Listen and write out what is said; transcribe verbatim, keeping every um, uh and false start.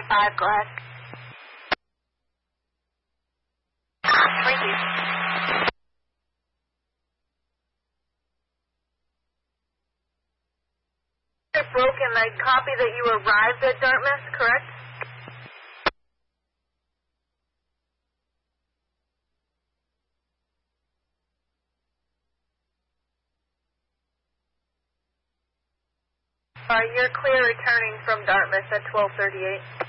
twenty-five, go ahead. Thank you. It broke and I copy that you arrived at Dartmouth, correct? Uh, you're clear returning from Dartmouth at twelve thirty-eight.